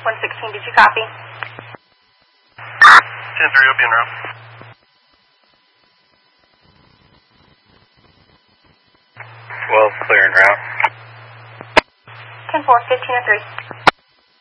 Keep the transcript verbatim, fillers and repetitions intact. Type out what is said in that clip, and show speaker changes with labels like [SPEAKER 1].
[SPEAKER 1] one sixteen, did you copy?
[SPEAKER 2] ten three, I'll be en route.
[SPEAKER 3] twelve, clear en route.
[SPEAKER 1] ten four, fifteen oh three.